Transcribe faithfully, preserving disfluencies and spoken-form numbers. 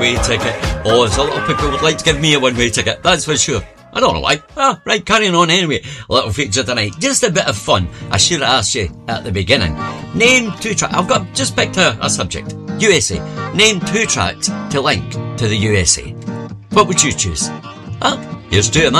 one-way ticket. Oh, there's a lot of people who would like to give me a one-way ticket, that's for sure. I don't know why. Ah, right, carrying on anyway. Little feature tonight. Just a bit of fun. I should have asked you at the beginning. Name two tracks. I've got just picked a, a subject. U S A. Name two tracks to link to the U S A. What would you choose? Ah, here's two of mine.